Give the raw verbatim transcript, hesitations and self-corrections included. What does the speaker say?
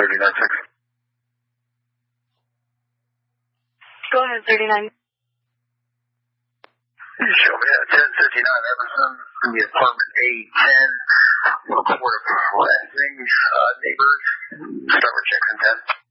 thirty-nine six. Go ahead, thirty-nine. Show me at ten fifty-nine Everson, the apartment A ten, report of flashing uh, neighbors. Start with Jackson ten.